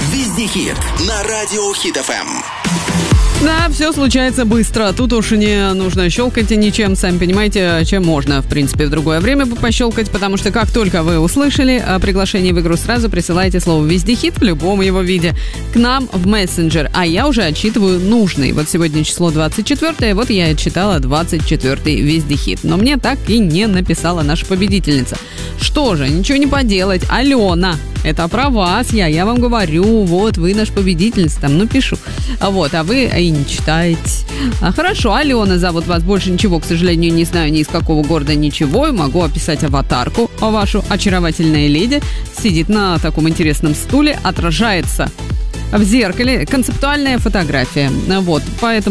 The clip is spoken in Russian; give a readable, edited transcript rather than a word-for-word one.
Вездехит на радио Хит FM. Да, все случается быстро. Тут уж не нужно щелкать ничем. Сами понимаете, чем можно, в принципе, в другое время пощелкать, потому что как только вы услышали приглашение в игру, сразу присылайте слово «Вездехит» в любом его виде к нам в мессенджер. А я уже отчитываю нужный. Вот сегодня число 24, вот я отчитала 24-й Вездехит. Но мне так и не написала наша победительница. Что же, ничего не поделать. Алена, это про вас я вам говорю. Вот, вы наш победительница, там, пишу. Вот, а вы и не читаете. Хорошо, Алена зовут вас, больше ничего, к сожалению, не знаю ни из какого города, ничего. Могу описать аватарку вашу. Очаровательная леди сидит на таком интересном стуле, отражается в зеркале. Концептуальная фотография. Вот, поэтому